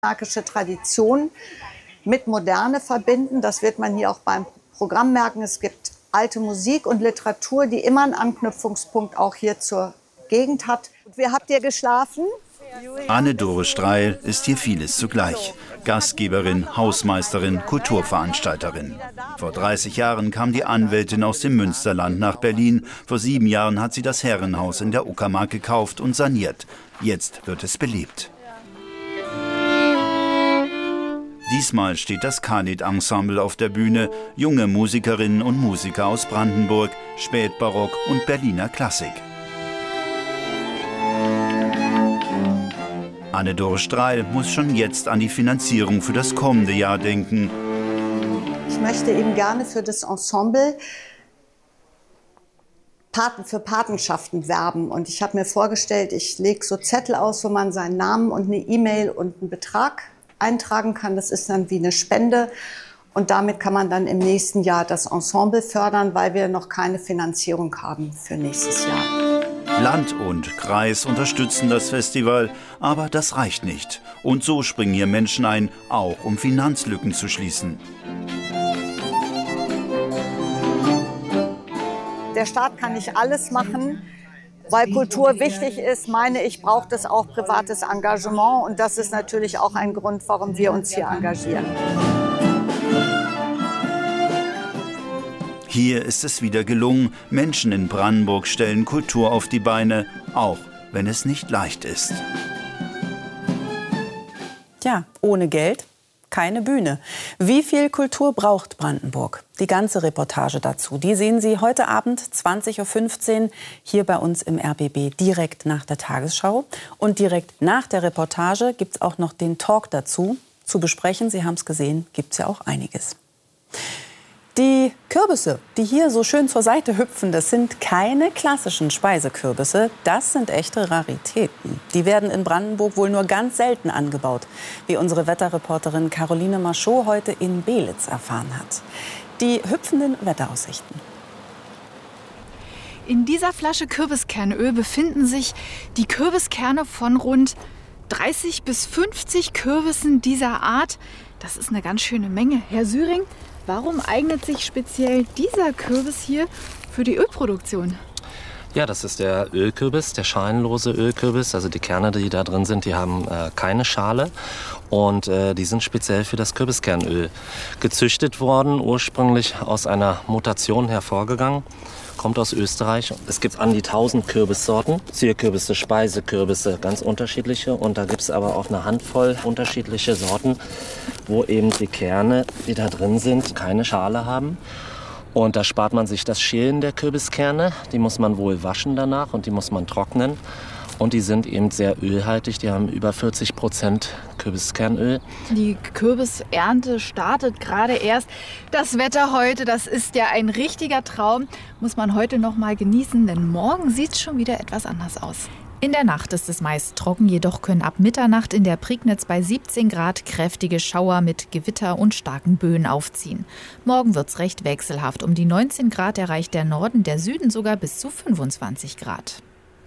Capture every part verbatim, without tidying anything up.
märkische Tradition mit Moderne verbinden. Das wird man hier auch beim Programm merken. Es gibt alte Musik und Literatur, die immer einen Anknüpfungspunkt auch hier zur Gegend hat. Wie habt ihr geschlafen? Anne-Dore Streil ist hier vieles zugleich. Gastgeberin, Hausmeisterin, Kulturveranstalterin. Vor dreißig Jahren kam die Anwältin aus dem Münsterland nach Berlin. Vor sieben Jahren hat sie das Herrenhaus in der Uckermark gekauft und saniert. Jetzt wird es belebt. Diesmal steht das Kadet-Ensemble auf der Bühne. Junge Musikerinnen und Musiker aus Brandenburg, Spätbarock und Berliner Klassik. Anne-Dore Streil muss schon jetzt an die Finanzierung für das kommende Jahr denken. Ich möchte eben gerne für das Ensemble Paten, für Patenschaften werben. Und ich habe mir vorgestellt, ich lege so Zettel aus, wo man seinen Namen und eine E-Mail und einen Betrag eintragen kann. Das ist dann wie eine Spende. Und damit kann man dann im nächsten Jahr das Ensemble fördern, weil wir noch keine Finanzierung haben für nächstes Jahr. Land und Kreis unterstützen das Festival, aber das reicht nicht. Und so springen hier Menschen ein, auch um Finanzlücken zu schließen. Der Staat kann nicht alles machen, weil Kultur wichtig ist. Meine ich, braucht es auch privates Engagement. Und das ist natürlich auch ein Grund, warum wir uns hier engagieren. Hier ist es wieder gelungen. Menschen in Brandenburg stellen Kultur auf die Beine, auch wenn es nicht leicht ist. Tja, ohne Geld keine Bühne. Wie viel Kultur braucht Brandenburg? Die ganze Reportage dazu, die sehen Sie heute Abend zwanzig Uhr fünfzehn hier bei uns im R B B, direkt nach der Tagesschau. Und direkt nach der Reportage gibt es auch noch den Talk dazu. Zu besprechen, Sie haben es gesehen, gibt es ja auch einiges. Die Kürbisse, die hier so schön zur Seite hüpfen, das sind keine klassischen Speisekürbisse, das sind echte Raritäten. Die werden in Brandenburg wohl nur ganz selten angebaut, wie unsere Wetterreporterin Caroline Marchot heute in Belitz erfahren hat. Die hüpfenden Wetteraussichten. In dieser Flasche Kürbiskernöl befinden sich die Kürbiskerne von rund dreißig bis fünfzig Kürbissen dieser Art. Das ist eine ganz schöne Menge. Herr Syring, warum eignet sich speziell dieser Kürbis hier für die Ölproduktion? Ja, das ist der Ölkürbis, der schalenlose Ölkürbis. Also die Kerne, die da drin sind, die haben äh, keine Schale. Und äh, die sind speziell für das Kürbiskernöl gezüchtet worden, ursprünglich aus einer Mutation hervorgegangen. Kommt aus Österreich. Es gibt an die tausend Kürbissorten. Zierkürbisse, Speisekürbisse, ganz unterschiedliche. Und da gibt es aber auch eine Handvoll unterschiedliche Sorten, wo eben die Kerne, die da drin sind, keine Schale haben. Und da spart man sich das Schälen der Kürbiskerne. Die muss man wohl waschen danach und die muss man trocknen. Und die sind eben sehr ölhaltig. Die haben über vierzig Prozent Kürbiskernöl. Die Kürbisernte startet gerade erst. Das Wetter heute, das ist ja ein richtiger Traum. Muss man heute noch mal genießen, denn morgen sieht es schon wieder etwas anders aus. In der Nacht ist es meist trocken, jedoch können ab Mitternacht in der Prignitz bei siebzehn Grad kräftige Schauer mit Gewitter und starken Böen aufziehen. Morgen wird es recht wechselhaft. Um die neunzehn Grad erreicht der Norden, der Süden sogar bis zu fünfundzwanzig Grad.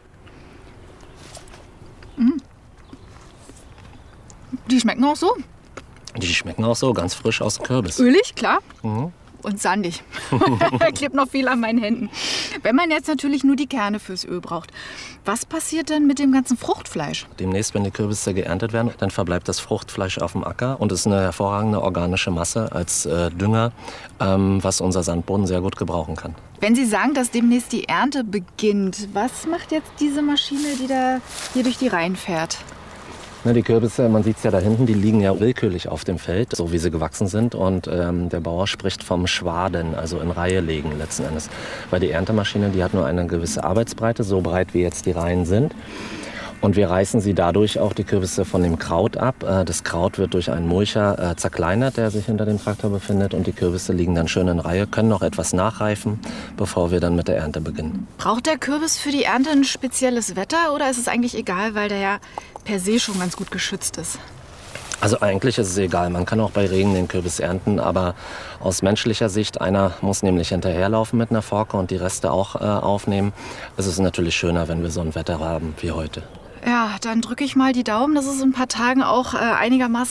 Die schmecken auch so? Die schmecken auch so, ganz frisch aus dem Kürbis. Ölig, klar. Mhm. Und sandig. Da klebt noch viel an meinen Händen. Wenn man jetzt natürlich nur die Kerne fürs Öl braucht, was passiert denn mit dem ganzen Fruchtfleisch? Demnächst, wenn die Kürbisse geerntet werden, dann verbleibt das Fruchtfleisch auf dem Acker und ist eine hervorragende organische Masse als äh, Dünger, ähm, was unser Sandboden sehr gut gebrauchen kann. Wenn Sie sagen, dass demnächst die Ernte beginnt, was macht jetzt diese Maschine, die da hier durch die Reihen fährt? Ne, die Kürbisse, man sieht es ja da hinten, die liegen ja willkürlich auf dem Feld, so wie sie gewachsen sind. Und ähm, der Bauer spricht vom Schwaden, also in Reihe legen letzten Endes. Weil die Erntemaschine, die hat nur eine gewisse Arbeitsbreite, so breit wie jetzt die Reihen sind. Und wir reißen sie dadurch auch die Kürbisse von dem Kraut ab. Das Kraut wird durch einen Mulcher äh, zerkleinert, der sich hinter dem Traktor befindet. Und die Kürbisse liegen dann schön in Reihe, können noch etwas nachreifen, bevor wir dann mit der Ernte beginnen. Braucht der Kürbis für die Ernte ein spezielles Wetter oder ist es eigentlich egal, weil der ja per se schon ganz gut geschützt ist? Also eigentlich ist es egal, man kann auch bei Regen den Kürbis ernten, aber aus menschlicher Sicht, einer muss nämlich hinterherlaufen mit einer Forke und die Reste auch äh, aufnehmen. Es ist natürlich schöner, wenn wir so ein Wetter haben wie heute. Ja, dann drücke ich mal die Daumen, dass es in ein paar Tagen auch äh, einigermaßen